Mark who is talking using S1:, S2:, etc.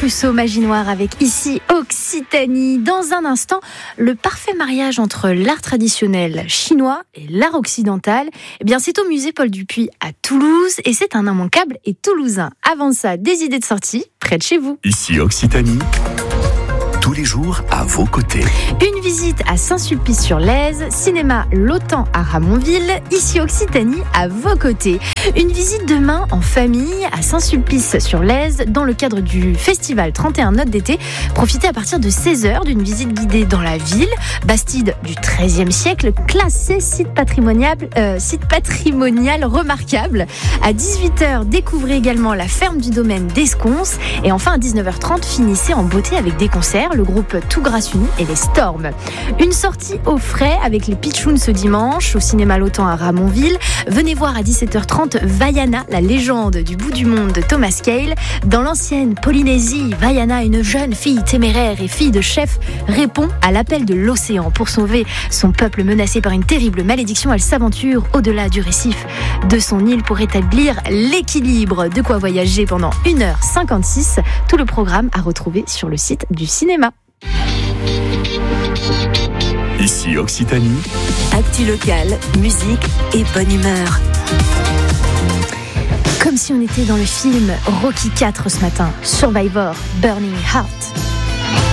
S1: Russo, Magie Noire avec Ici Occitanie. Dans un instant, le parfait mariage entre l'art traditionnel chinois et l'art occidental. Eh bien, c'est au musée Paul Dupuy à Toulouse et c'est un immanquable et toulousain. Avant ça, des idées de sortie près de chez vous.
S2: Ici Occitanie. Tous les jours à vos côtés.
S1: Une visite à Saint-Sulpice-sur-Lèze, cinéma L'Autan à Ramonville, Ici Occitanie à vos côtés. Une visite demain en famille à Saint-Sulpice-sur-Lèze dans le cadre du festival 31 Notes d'été. Profitez à partir de 16h d'une visite guidée dans la ville. Bastide du XIIIe siècle, classé site patrimonial remarquable. À 18h, découvrez également la ferme du domaine d'Esconce. Et enfin à 19h30, finissez en beauté avec des concerts. Le groupe Tout Grâce Unie et les Storms. Une sortie au frais avec les Pitchouns ce dimanche au cinéma L'Autan à Ramonville. Venez voir à 17h30 Vaiana, la légende du bout du monde de Thomas Cale. Dans l'ancienne Polynésie, Vaiana, une jeune fille téméraire et fille de chef, répond à l'appel de l'océan. Pour sauver son peuple menacé par une terrible malédiction, elle s'aventure au-delà du récif de son île pour établir l'équilibre. De quoi voyager pendant 1h56. Tout le programme à retrouver sur le site du cinéma.
S2: Ici Occitanie.
S3: Actu locale, musique et bonne humeur.
S1: Comme si on était dans le film Rocky IV ce matin. Survivor, Burning Heart.